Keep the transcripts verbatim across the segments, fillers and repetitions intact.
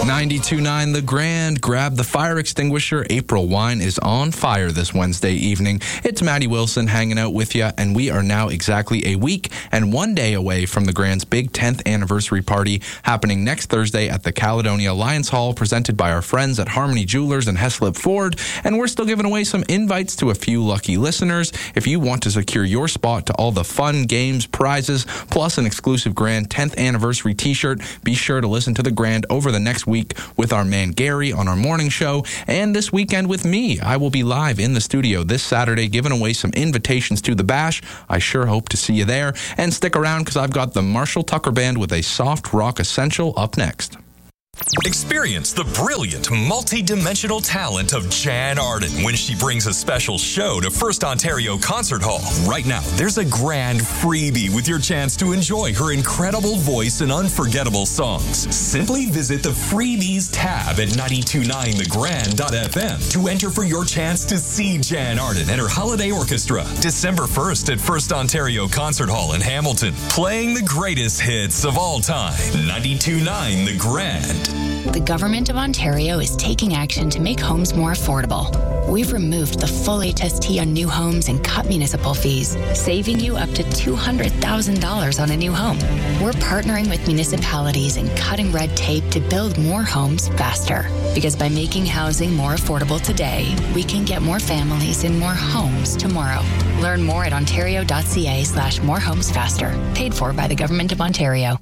ninety-two point nine The Grand. Grab the fire extinguisher. April wine is on fire this Wednesday evening. It's Maddie Wilson hanging out with you, and we are now exactly a week and one day away from the Grand's big tenth anniversary party happening next Thursday at the Caledonia Alliance Hall, presented by our friends at Harmony Jewelers and Heslip Ford. And we're still giving away some invites to a few lucky listeners. If you want to secure your spot to all the fun, games, prizes, plus an exclusive Grand tenth anniversary t-shirt, be sure to listen to the Grand over the next week with our man Gary on our morning show, and this weekend with me. I will be live in the studio this Saturday giving away some invitations to the bash. I sure hope to see you there, and stick around because I've got the Marshall Tucker Band with a soft rock essential up next. Experience the brilliant, multi-dimensional talent of Jan Arden when she brings a special show to First Ontario Concert Hall. Right now, there's a grand freebie with your chance to enjoy her incredible voice and unforgettable songs. Simply visit the freebies tab at ninety-two point nine the grand dot f m to enter for your chance to see Jan Arden and her holiday orchestra December first at First Ontario Concert Hall in Hamilton, playing the greatest hits of all time. ninety-two point nine The Grand. The Government of Ontario is taking action to make homes more affordable. We've removed the full H S T on new homes and cut municipal fees, saving you up to two hundred thousand dollars on a new home. We're partnering with municipalities and cutting red tape to build more homes faster. Because by making housing more affordable today, we can get more families in more homes tomorrow. Learn more at ontario.ca slash more homes faster. Paid for by the Government of Ontario.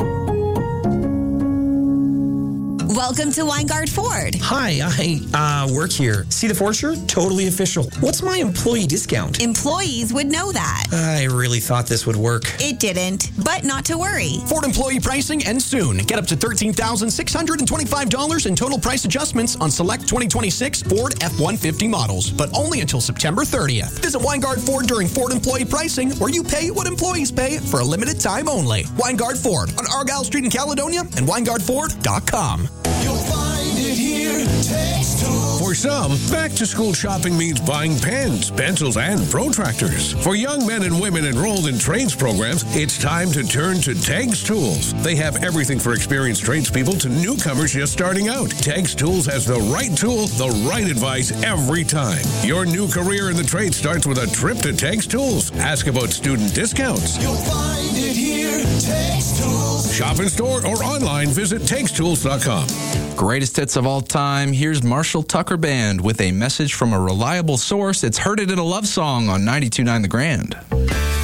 Welcome to Weingard Ford. Hi, I uh, work here. See the Ford shirt? Totally official. What's my employee discount? Employees would know that. I really thought this would work. It didn't, but not to worry. Ford employee pricing ends soon. Get up to thirteen thousand six hundred twenty-five dollars in total price adjustments on select twenty twenty-six Ford F one fifty models, but only until September thirtieth. Visit Weingard Ford during Ford employee pricing, where you pay what employees pay for a limited time only. Weingard Ford on Argyle Street in Caledonia and weingard ford dot com. You'll find it here. Takes Tools. For some, back-to-school shopping means buying pens, pencils, and protractors. For young men and women enrolled in trades programs, it's time to turn to Tegs Tools. They have everything for experienced tradespeople to newcomers just starting out. Tegs Tools has the right tool, the right advice every time. Your new career in the trade starts with a trip to Tegs Tools. Ask about student discounts. You'll find it here. Tegs Tools. Shop in store or online. Visit tegs tools dot com. Greatest hits of all time. Here's Marshall Tucker Band with a message from a reliable source. It's Heard It in a Love Song on ninety-two point nine The Grand.